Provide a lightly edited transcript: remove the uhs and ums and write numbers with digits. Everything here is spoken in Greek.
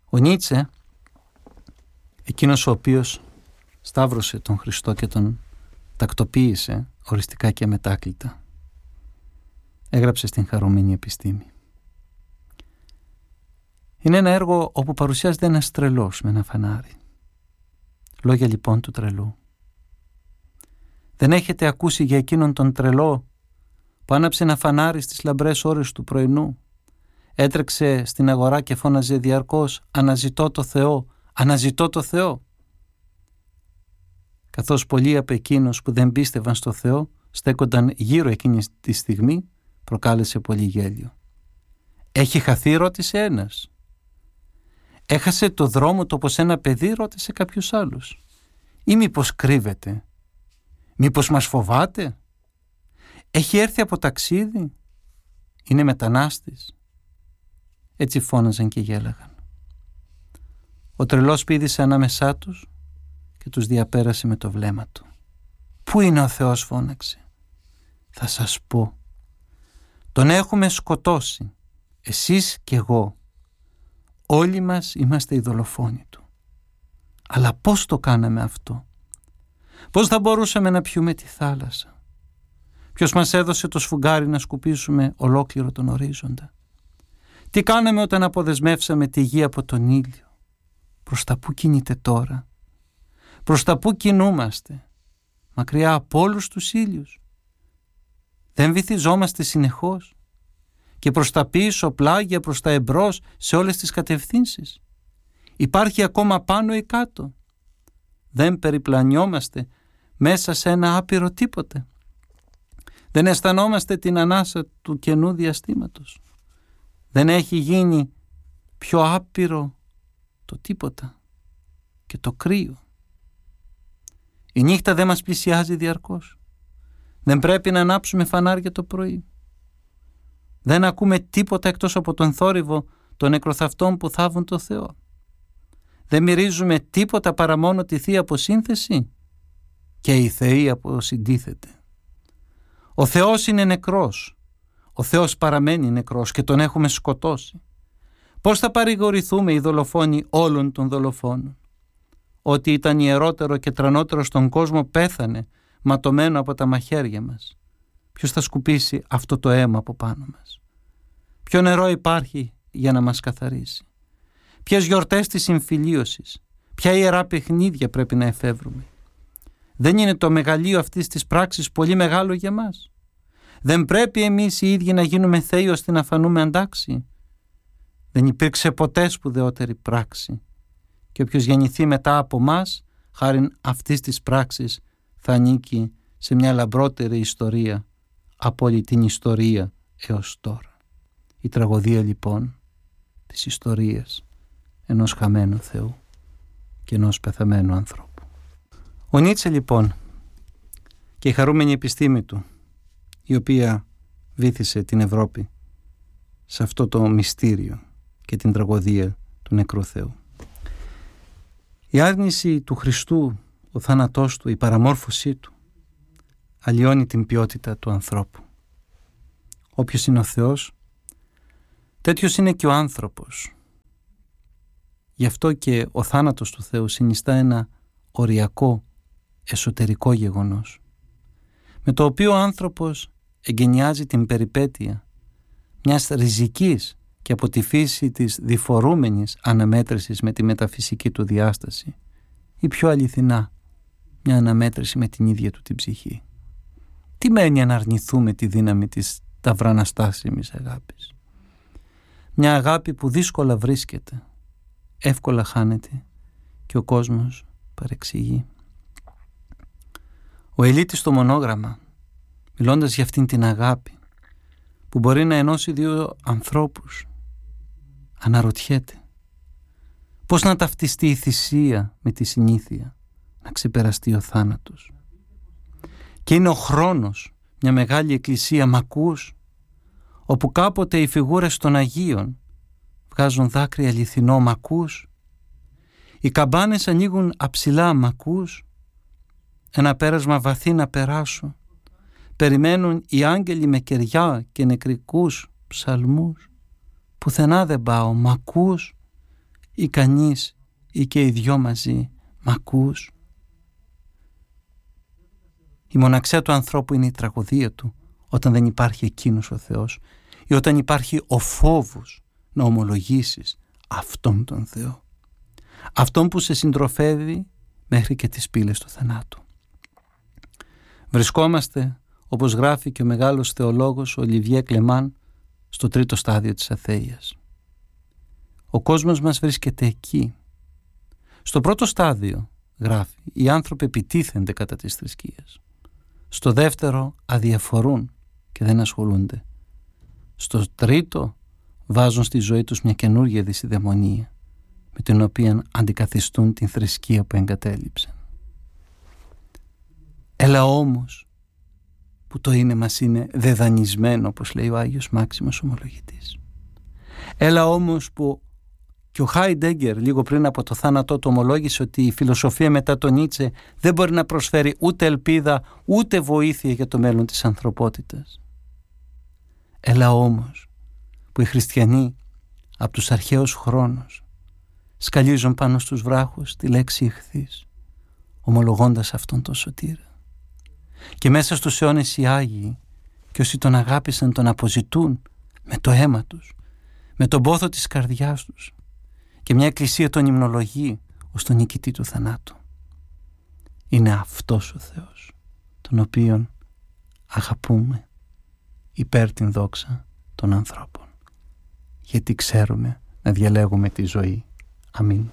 Ο Νίτσε, εκείνος ο οποίος σταύρωσε τον Χριστό και τον τακτοποίησε οριστικά και αμετάκλητα, έγραψε στην Χαρούμενη Επιστήμη. Είναι ένα έργο όπου παρουσιάζεται ένας τρελός με ένα φανάρι. Λόγια λοιπόν του τρελού. Δεν έχετε ακούσει για εκείνον τον τρελό που άναψε ένα φανάρι στις λαμπρές ώρες του πρωινού, έτρεξε στην αγορά και φώναζε διαρκώς «Αναζητώ το Θεό, αναζητώ το Θεό». Καθώς πολλοί από εκείνους που δεν πίστευαν στο Θεό στέκονταν γύρω εκείνη τη στιγμή, προκάλεσε πολύ γέλιο. «Έχει χαθεί?» ρώτησε ένας. «Έχασε το δρόμο του όπως ένα παιδί?» ρώτησε κάποιος άλλος. «Ή μήπως κρύβεται? Μήπως μας φοβάται? Έχει έρθει από ταξίδι? Είναι μετανάστης?» Έτσι φώναζαν και γέλαγαν. Ο τρελός πήδησε ανάμεσά τους και τους διαπέρασε με το βλέμμα του. «Πού είναι ο Θεός?» φώναξε. «Θα σας πω. Τον έχουμε σκοτώσει, εσείς και εγώ. Όλοι μας είμαστε οι δολοφόνοι του. Αλλά πώς το κάναμε αυτό? Πώς θα μπορούσαμε να πιούμε τη θάλασσα? Ποιος μας έδωσε το σφουγγάρι να σκουπίσουμε ολόκληρο τον ορίζοντα? Τι κάναμε όταν αποδεσμεύσαμε τη γη από τον ήλιο? Προς τα πού κινείται τώρα? Προς τα πού κινούμαστε? Μακριά από όλους τους ήλιους? Δεν βυθιζόμαστε συνεχώς? Και προς τα πίσω, πλάγια, προς τα εμπρός, σε όλες τις κατευθύνσεις? Υπάρχει ακόμα πάνω ή κάτω? Δεν περιπλανιόμαστε μέσα σε ένα άπειρο τίποτε? Δεν αισθανόμαστε την ανάσα του καινού διαστήματος? Δεν έχει γίνει πιο άπειρο το τίποτα και το κρύο? Η νύχτα δεν μας πλησιάζει διαρκώς? Δεν πρέπει να ανάψουμε φανάρια το πρωί? Δεν ακούμε τίποτα εκτός από τον θόρυβο των νεκροθαυτών που θάβουν το Θεό? Δεν μυρίζουμε τίποτα παρά μόνο τη Θεία Αποσύνθεση? Και οι θεοί αποσυντίθεται. Ο Θεός είναι νεκρός. Ο Θεός παραμένει νεκρός και τον έχουμε σκοτώσει. Πώς θα παρηγορηθούμε οι δολοφόνοι όλων των δολοφόνων? Ό,τι ήταν ιερότερο και τρανότερο στον κόσμο πέθανε, ματωμένο από τα μαχαίρια μας. Ποιος θα σκουπίσει αυτό το αίμα από πάνω μας? Ποιο νερό υπάρχει για να μας καθαρίσει? Ποιες γιορτές της συμφιλίωσης, ποια ιερά παιχνίδια πρέπει να εφεύρουμε? Δεν είναι το μεγαλείο αυτής της πράξης πολύ μεγάλο για μας? Δεν πρέπει εμείς οι ίδιοι να γίνουμε θεοί ώστε να φανούμε αντάξιοι? Δεν υπήρξε ποτέ σπουδαιότερη πράξη και όποιος γεννηθεί μετά από μας, χάριν αυτής της πράξης, θα ανήκει σε μια λαμπρότερη ιστορία από όλη την ιστορία έως τώρα. Η τραγωδία λοιπόν της ιστορίας ενός χαμένου Θεού και ενός πεθαμένου ανθρώπου. Ο Νίτσε λοιπόν και η χαρούμενη επιστήμη του, η οποία βύθισε την Ευρώπη σε αυτό το μυστήριο και την τραγωδία του νεκρού Θεού. Η άρνηση του Χριστού, ο θάνατός του, η παραμόρφωσή του αλλοιώνει την ποιότητα του ανθρώπου. Όποιος είναι ο Θεός, τέτοιος είναι και ο άνθρωπος. Γι' αυτό και ο θάνατος του Θεού συνιστά ένα οριακό, εσωτερικό γεγονός, με το οποίο ο άνθρωπος εγκαινιάζει την περιπέτεια μιας ριζικής και από τη φύση της διφορούμενης αναμέτρησης με τη μεταφυσική του διάσταση ή πιο αληθινά μια αναμέτρηση με την ίδια του την ψυχή. Τι μένει αν αρνηθούμε τη δύναμη της ταυραναστάσιμης αγάπης? Μια αγάπη που δύσκολα βρίσκεται, εύκολα χάνεται και ο κόσμος παρεξηγεί. Ο Ελίτης στο Μονόγραμμα, μιλώντας για αυτήν την αγάπη που μπορεί να ενώσει δύο ανθρώπους, αναρωτιέται πώς να ταυτιστεί η θυσία με τη συνήθεια, να ξεπεραστεί ο θάνατος. Και είναι ο χρόνος μια μεγάλη εκκλησία, μ' ακούς, όπου κάποτε οι φιγούρες των Αγίων βγάζουν δάκρυ αληθινό, μ' ακούς. Οι καμπάνες ανοίγουν αψηλά, μ' ακούς. Ένα πέρασμα βαθύ να περάσω. Περιμένουν οι άγγελοι με κεριά και νεκρικούς ψαλμούς. Πουθενά δεν πάω, μ' ακούς. ή κανείς ή και οι δυο μαζί, μ' ακούς? Η μοναξιά του ανθρώπου είναι η τραγωδία του όταν δεν υπάρχει εκείνος ο Θεός ή όταν υπάρχει ο φόβος να ομολογήσεις αυτόν τον Θεό, αυτόν που σε συντροφεύει μέχρι και τις πύλες του θανάτου. Βρισκόμαστε, όπως γράφει και ο μεγάλος θεολόγος ο Ολιβιέ Κλεμάν, στο τρίτο στάδιο της αθέειας. Ο κόσμος μας βρίσκεται εκεί. Στο πρώτο στάδιο, γράφει, οι άνθρωποι επιτίθενται κατά της θρησκείας. Στο δεύτερο αδιαφορούν και δεν ασχολούνται. Στο τρίτο βάζουν στη ζωή τους μια καινούργια δυσιδαιμονία με την οποία αντικαθιστούν την θρησκεία που εγκατέλειψαν. Έλα όμως που το είναι μας είναι δεδανισμένο, όπως λέει ο Άγιος Μάξιμος Ομολογητής. Έλα όμως που και ο Χάιντεγκερ λίγο πριν από το θάνατό του ομολόγησε ότι η φιλοσοφία μετά τον Νίτσε δεν μπορεί να προσφέρει ούτε ελπίδα ούτε βοήθεια για το μέλλον της ανθρωπότητας. Έλα όμως που οι χριστιανοί από τους αρχαίους χρόνους σκαλίζουν πάνω στους βράχους τη λέξη ηχθής, ομολογώντας αυτόν τον σωτήρα. Και μέσα στους αιώνες οι Άγιοι και όσοι τον αγάπησαν τον αποζητούν με το αίμα τους, με τον πόθο της καρδιάς τους, και μια εκκλησία τον υμνολογεί ως τον νικητή του θανάτου. Είναι αυτός ο Θεός τον οποίον αγαπούμε υπέρ την δόξα των ανθρώπων, γιατί ξέρουμε να διαλέγουμε τη ζωή. Αμήν.